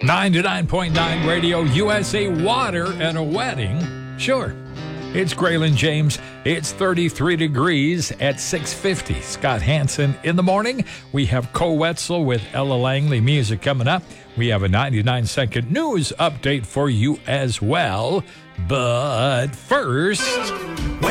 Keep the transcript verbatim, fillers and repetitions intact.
ninety-nine point nine Radio U S A. Water and a wedding? Sure. It's Graylin James. It's thirty-three degrees at six fifty. Scott Hansen in the morning. We have Co Wetzel with Ella Langley music coming up. We have a ninety-nine second news update for you as well. But first...